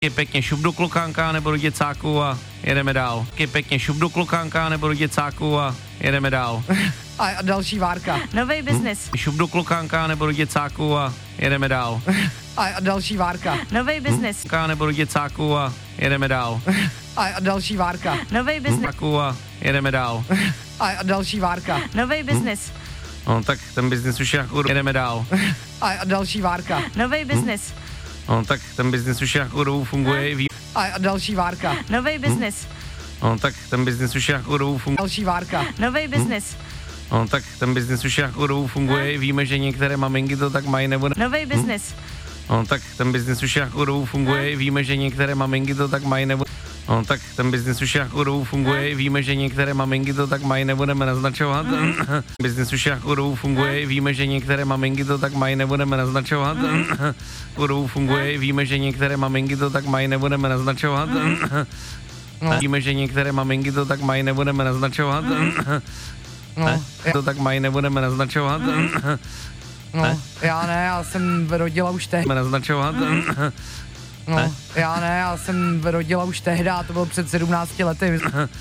Pěkně šup do klokánka nebo do děcáku a jedeme dál. Pěkně šup do klokánka nebo do děcáku a jedeme dál. A další várka. Nový biznis. Šup do klokánka nebo do děcáku a jedeme dál. A další várka. Nový biznis. Nebo do děcáku a jedeme dál. A další várka. Nový biznis. A jedeme dál. A další várka. Nový biznis. No tak ten biznis už je jako jedeme dál. A další várka. Nový biznis. No tak ten biznis už je jako dobu funguje. A další várka. Nový biznis. No tak ten biznis už je jako dobu funguje. Další várka. Nový biznis. No tak ten biznis už jako dobu funguje, víme, že některé maminky to tak mají nebo ne. Nový biznis. No tak ten biznis už jako dobu funguje, víme, že některé maminky to tak mají nebo. No tak ten biznis už jako dobu funguje, víme, že některé maminky to tak mají, nebudeme naznačovat. Biznis už jako dobu funguje, víme, že některé maminky to tak mají, nebudeme naznačovat. Dobu funguje, víme, že některé maminky to tak mají, nebudeme naznačovat. Víme, že některé maminky to tak mají, nebudeme naznačovat. To tak mají, nebudeme naznačovat. No, já ne, já jsem rodila už tehdy. Naznačovat. No, já ne, já jsem rodila už tehdy, to bylo před 17 lety.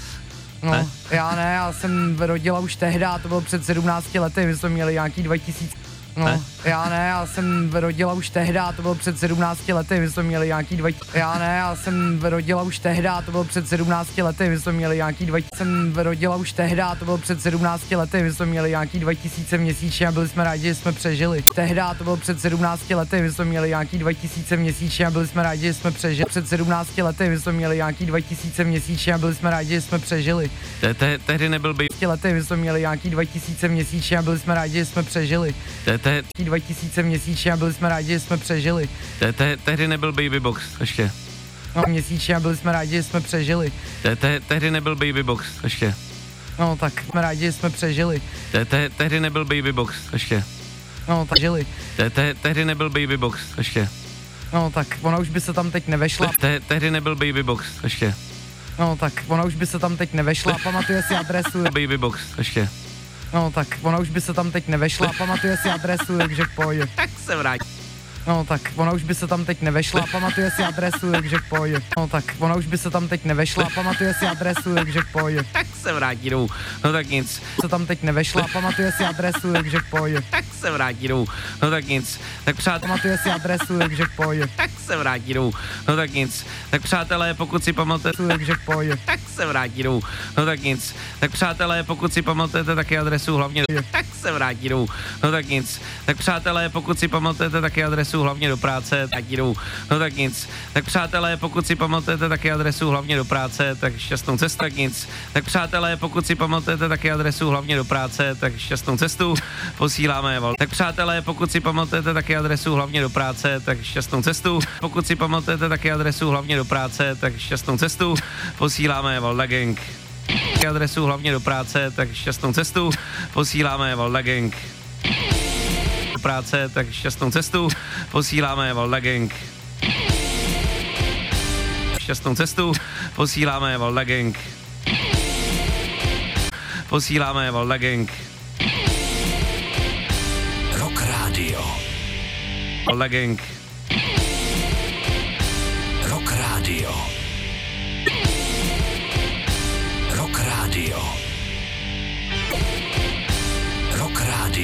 No, já ne, já jsem rodila už tehdy, to bylo před 17 lety, my jsme měli nějaký 2000. No, já ne, já jsem rodila už tehdy, to bylo před 17 lety, my jsme měli nějaký 2000. Já ne, já jsem rodila už tehdy, to bylo před 17 lety, my jsme měli nějaký 2000. Jsem rodila už tehdy, to bylo před 17 lety, my jsme měli nějaký 2000 měsíčně a byli jsme rádi, že jsme přežili. Tehdy to bylo před 17 lety, my jsme měli nějaký 2000 měsíčně a byli jsme rádi, že jsme přežili. Před 17 lety, my jsme měli nějaký 2000 měsíčně a byli jsme rádi, že jsme přežili. Tehdy nebyl by. Lety, my jsme měli nějaký 2000 měsíčně a byli jsme rádi, že jsme přežili. 2000 měsíčně a byli jsme rádi, že jsme přežili. Tehdy nebyl baby box ještě. No, měsíčně a byli jsme rádi, že jsme přežili. Tehdy nebyl baby box ještě. No, tak jsme rádi, že jsme přežili. Tehdy nebyl baby box ještě. No, tak žili. Tehdy nebyl baby box ještě. No, tak ona už by se tam teď nevešla. Tehdy nebyl baby box ještě. No, tak ona už by se tam teď nevešla, pamatuje si adresu. Baby box ještě. No, tak ona už by se tam teď nevešla, pamatuje si adresu, takže v pohodě. Tak se vrátí. No, tak ona už by se tam teď nevešla, pamatuje si adresu, takže v pohodě. No, tak ona už by se tam teď nevešla, pamatuje si adresu, takže v pohodě. Tak se vrátí domů. No tak nic. Se tam teď nevešla, pamatuje si adresu, takže v pohodě. Tak se vrátí domů. No tak nic. Tak přátelé. Pamatuje si adresu, takže v pohodě. Tak se vrátí domů. No tak nic. Tak přátelé, pokud si pamatujete. Takže v pohodě. Tak se vrátí domů. No tak nic. Tak přátelé, pokud si pamatujete taky adresu hlavně. Tak se vrátí domů. No tak nic. Tak přátelé, pokud si pamatujete taky adresu hlavně do práce, tak jdou. No tak nic. Tak přátelé, pokud si pamatujete taky adresu hlavně do práce, tak šťastnou cestu, tak nic. Tak přátelé, pokud si pamatujete taky adresu hlavně do práce, tak šťastnou cestu posíláme. Tak přátelé, pokud si pamatujete taky adresu hlavně do práce, tak šťastnou cestu. Pokud si pamatujete taky adresu hlavně do práce, tak šťastnou cestu posíláme Valda Gang. Adresu hlavně do práce, tak šťastnou cestu posíláme Valda Gang. Práce, tak šťastnou cestu posíláme Valda Gang. Šťastnou cestu posíláme Valda Gang. Posíláme Valda Gang. Rock Radio. Valda Gang. Rock Radio. Rock Radio.